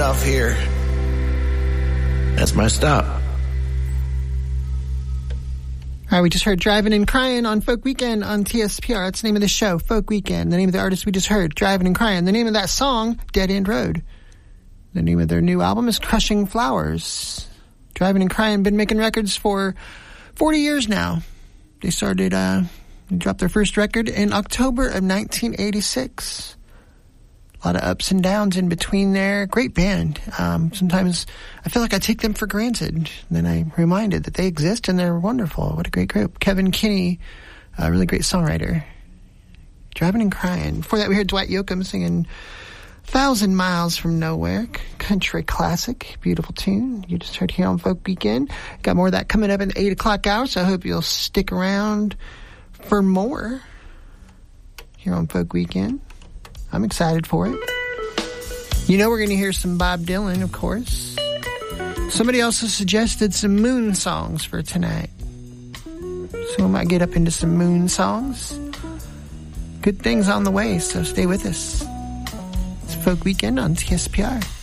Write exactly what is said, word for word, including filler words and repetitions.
off here. That's my stop. All right, we just heard Driving and Crying on Folk Weekend on T S P R. That's the name of the show, Folk Weekend. The name of the artist we just heard, Driving and Crying. The name of that song, Dead End Road. The name of their new album is Crushing Flowers. Driving and Crying, been making records for forty years now. They started, uh, they dropped their first record in October of nineteen eighty-six. A lot of ups and downs in between there. Great band. Um, sometimes I feel like I take them for granted. Then I'm reminded that they exist and they're wonderful. What a great group. Kevin Kinney, a really great songwriter. Driving and Crying. Before that, we heard Dwight Yoakam singing Thousand Miles from Nowhere. Country classic. Beautiful tune. You just heard here on Folk Weekend. Got more of that coming up in the eight o'clock hour, so I hope you'll stick around for more here on Folk Weekend. I'm excited for it. You know we're going to hear some Bob Dylan, of course. Somebody also suggested some Moon songs for tonight. So we might get up into some Moon songs. Good things on the way, so stay with us. It's Folk Weekend on T S P R.